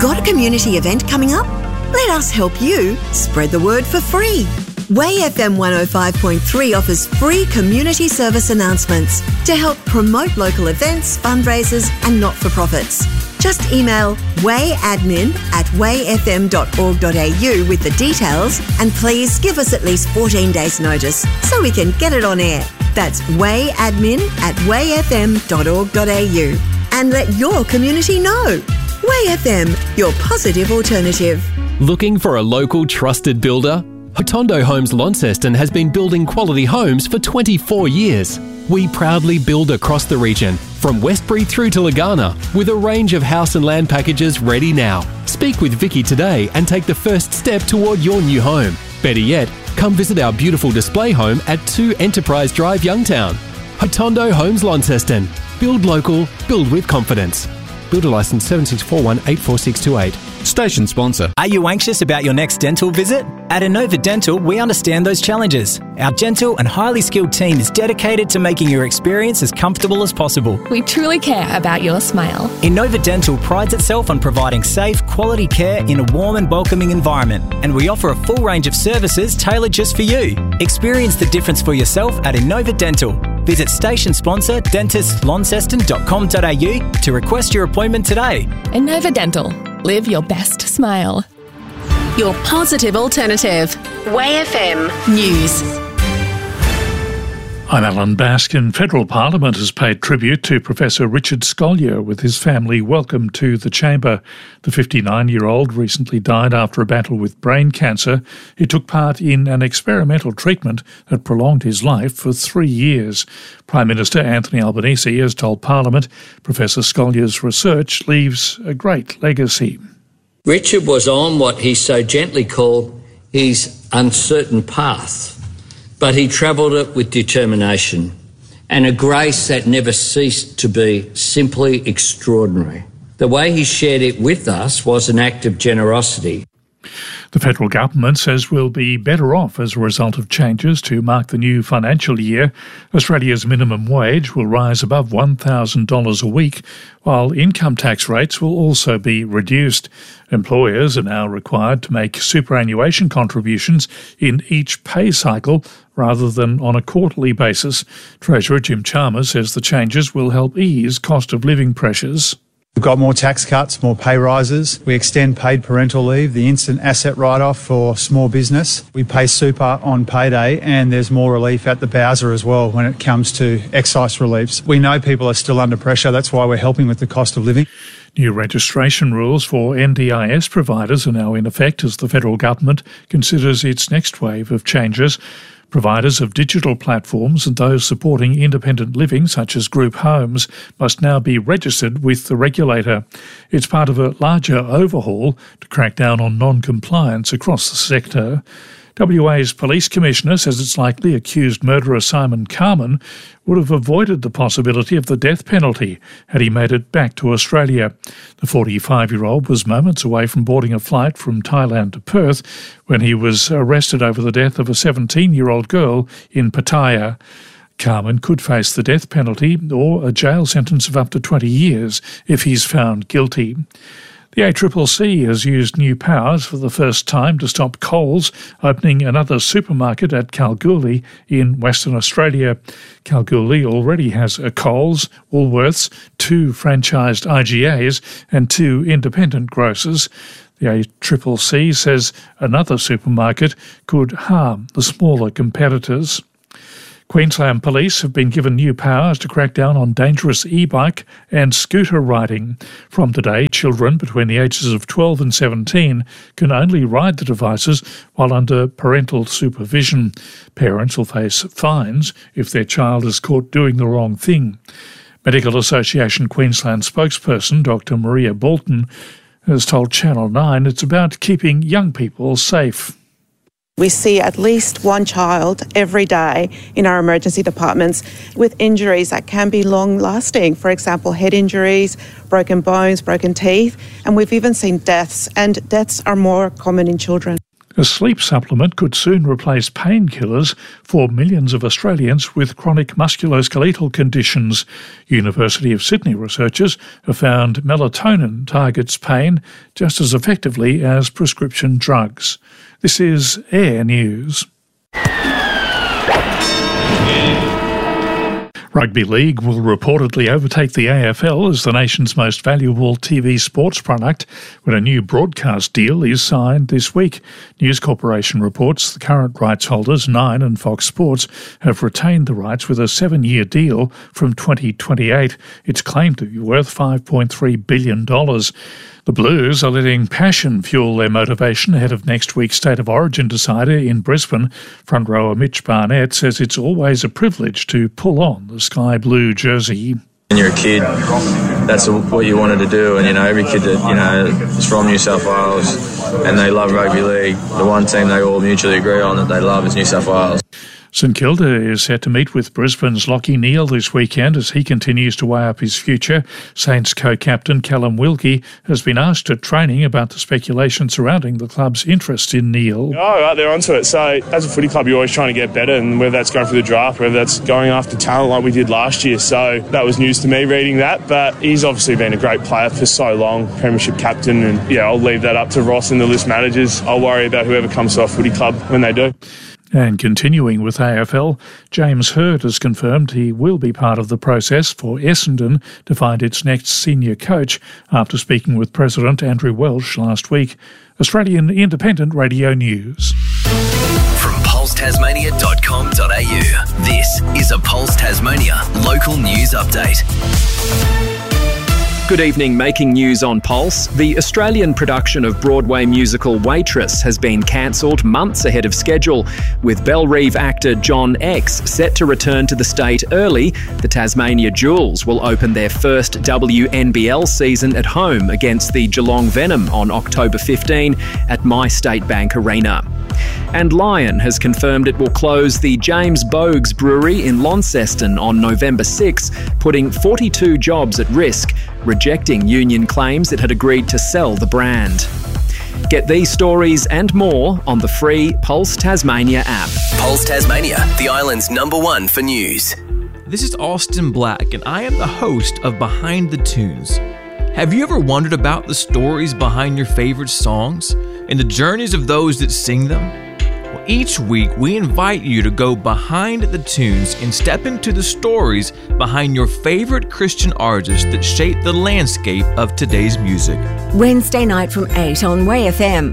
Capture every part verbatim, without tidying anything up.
Got a community event coming up? Let us help you spread the word for free. Way F M one oh five point three offers free community service announcements to help promote local events, fundraisers and not-for-profits. Just email wayadmin at way f m dot org dot a u with the details, and please give us at least fourteen days notice so we can get it on air. That's wayadmin at way f m dot org dot a u. And let your community know. Way F M, your positive alternative. Looking for a local trusted builder? Hotondo Homes Launceston has been building quality homes for twenty-four years. We proudly build across the region, from Westbury through to Lagana, with a range of house and land packages ready now. Speak with Vicky today and take the first step toward your new home. Better yet, come visit our beautiful display home at two Enterprise Drive, Youngtown. Hotondo Homes Launceston. Build local, build with confidence. Builder licence seven six four one eight four six two eight. Station sponsor. Are you anxious about your next dental visit? At Inova Dental, we understand those challenges. Our gentle and highly skilled team is dedicated to making your experience as comfortable as possible. We truly care about your smile. Inova Dental prides itself on providing safe, quality care in a warm and welcoming environment, and we offer a full range of services tailored just for you. Experience the difference for yourself at Inova Dental. Visit station sponsor dentist launceston dot com dot a u to request your appointment today. Inova Dental. Live your best smile. Your positive alternative. Way F M News. I'm Alan Baskin. Federal Parliament has paid tribute to Professor Richard Scolyer with his family welcome to the chamber. The fifty-nine-year-old recently died after a battle with brain cancer. He took part in an experimental treatment that prolonged his life for three years. Prime Minister Anthony Albanese has told Parliament Professor Scolyer's research leaves a great legacy. Richard was on what he so gently called his uncertain path, but he travelled it with determination and a grace that never ceased to be simply extraordinary. The way he shared it with us was an act of generosity. The federal government says we'll be better off as a result of changes to mark the new financial year. Australia's minimum wage will rise above one thousand dollars a week, while income tax rates will also be reduced. Employers are now required to make superannuation contributions in each pay cycle rather than on a quarterly basis. Treasurer Jim Chalmers says the changes will help ease cost of living pressures. We've got more tax cuts, more pay rises. We extend paid parental leave, the instant asset write-off for small business. We pay super on payday, and there's more relief at the Bowser as well when it comes to excise reliefs. We know people are still under pressure. That's why we're helping with the cost of living. New registration rules for N D I S providers are now in effect as the federal government considers its next wave of changes. Providers of digital platforms and those supporting independent living, such as group homes, must now be registered with the regulator. It's part of a larger overhaul to crack down on non-compliance across the sector. W A's Police Commissioner says it's likely accused murderer Simon Carman would have avoided the possibility of the death penalty had he made it back to Australia. The forty-five-year-old was moments away from boarding a flight from Thailand to Perth when he was arrested over the death of a seventeen-year-old girl in Pattaya. Carman could face the death penalty or a jail sentence of up to twenty years if he's found guilty. The A C C C has used new powers for the first time to stop Coles opening another supermarket at Kalgoorlie in Western Australia. Kalgoorlie already has a Coles, Woolworths, two franchised I G As and two independent grocers. The A C C C says another supermarket could harm the smaller competitors. Queensland Police have been given new powers to crack down on dangerous e-bike and scooter riding. From today, children between the ages of twelve and seventeen can only ride the devices while under parental supervision. Parents will face fines if their child is caught doing the wrong thing. Medical Association Queensland spokesperson Doctor Maria Bolton has told Channel nine it's about keeping young people safe. We see at least one child every day in our emergency departments with injuries that can be long-lasting. For example, head injuries, broken bones, broken teeth, and we've even seen deaths, and deaths are more common in children. A sleep supplement could soon replace painkillers for millions of Australians with chronic musculoskeletal conditions. University of Sydney researchers have found melatonin targets pain just as effectively as prescription drugs. This is Air News. Rugby League will reportedly overtake the A F L as the nation's most valuable T V sports product when a new broadcast deal is signed this week. News Corporation reports the current rights holders, Nine and Fox Sports, have retained the rights with a seven-year deal from twenty twenty-eight. It's claimed to be worth five point three billion dollars. The Blues are letting passion fuel their motivation ahead of next week's State of Origin decider in Brisbane. Front rower Mitch Barnett says it's always a privilege to pull on the sky blue jersey. When you're a kid, that's what you wanted to do, and you know every kid that you know is from New South Wales and they love rugby league, the one team they all mutually agree on that they love is New South Wales. St Kilda is set to meet with Brisbane's Lachie Neale this weekend as he continues to weigh up his future. Saints co-captain Callum Wilkie has been asked at training about the speculation surrounding the club's interest in Neale. Oh, right, they're onto it. So as a footy club, you're always trying to get better, and whether that's going through the draft, whether that's going after talent like we did last year. So that was news to me reading that, but he's obviously been a great player for so long, premiership captain, and yeah, I'll leave that up to Ross and the list managers. I'll worry about whoever comes to our footy club when they do. And continuing with A F L, James Hird has confirmed he will be part of the process for Essendon to find its next senior coach after speaking with President Andrew Welsh last week. Australian Independent Radio News. From pulse tasmania dot com dot a u, this is a Pulse Tasmania local news update. Good evening, making news on Pulse. The Australian production of Broadway musical Waitress has been cancelled months ahead of schedule. With Bellerive actor John X set to return to the state early, the Tasmania Jewels will open their first W N B L season at home against the Geelong Venom on October fifteenth at My State Bank Arena. And Lion has confirmed it will close the James Bogues Brewery in Launceston on November sixth, putting forty-two jobs at risk, rejecting union claims it had agreed to sell the brand. Get these stories and more on the free Pulse Tasmania app. Pulse Tasmania, the island's number one for news. This is Austin Black, and I am the host of Behind the Tunes. Have you ever wondered about the stories behind your favorite songs and the journeys of those that sing them? Well, each week, we invite you to go behind the tunes and step into the stories behind your favorite Christian artists that shape the landscape of today's music. Wednesday night from eight on Way F M.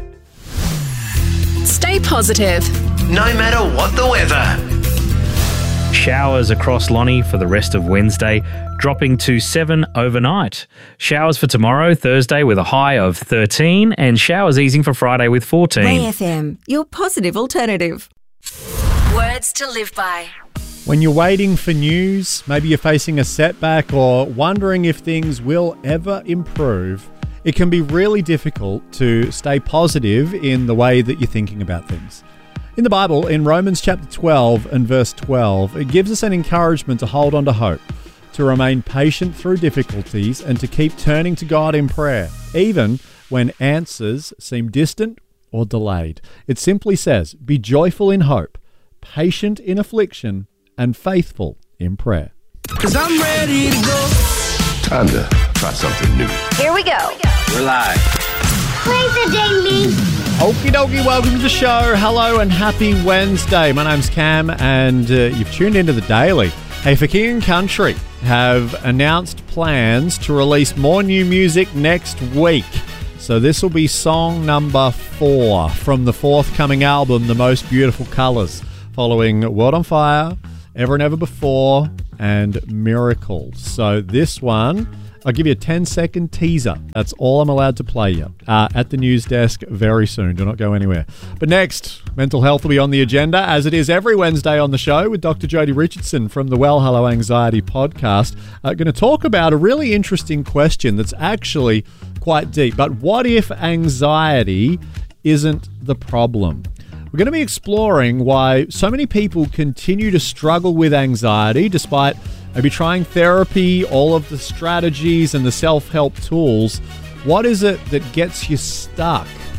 Stay positive, no matter what the weather. Showers across Lonnie for the rest of Wednesday, dropping to seven overnight. Showers for tomorrow, Thursday, with a high of thirteen, and showers easing for Friday with fourteen. Way F M, your positive alternative. words to live by. When you're waiting for news, maybe you're facing a setback or wondering if things will ever improve, it can be really difficult to stay positive in the way that you're thinking about things. In the Bible, in Romans chapter twelve and verse twelve, it gives us an encouragement to hold on to hope, to remain patient through difficulties, and to keep turning to God in prayer, even when answers seem distant or delayed. It simply says, be joyful in hope, patient in affliction, and faithful in prayer. 'Cause I'm ready to go. Time to try something new. Here we go. We're live. Play the daily. Okie dokie, welcome to the show. Hello and happy Wednesday. My name's Cam and uh, you've tuned into the Daily. Hey, for King and Country have announced plans to release more new music next week. So this will be song number four from the forthcoming album, The Most Beautiful Colours, following World on Fire, Ever and Ever Before, and Miracles. So this one, I'll give you a ten second teaser. That's all I'm allowed to play you uh, at the news desk very soon. Do not go anywhere. But next, mental health will be on the agenda, as it is every Wednesday on the show, with Doctor Jodie Richardson from the Well Hello Anxiety podcast. Uh, going to talk about a really interesting question that's actually quite deep. But what if anxiety isn't the problem? We're going to be exploring why so many people continue to struggle with anxiety despite maybe trying therapy, all of the strategies and the self-help tools. What is it that gets you stuck?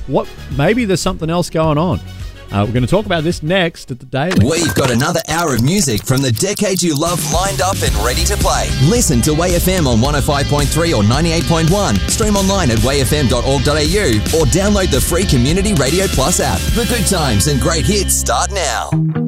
what maybe there's something else going on. Uh, we're going to talk about this next at the Daily. We've got another hour of music from the decade you love lined up and ready to play. Listen to Way F M on one oh five point three or ninety-eight point one. Stream online at way f m dot org dot a u or download the free Community Radio Plus app. The good times and great hits start now.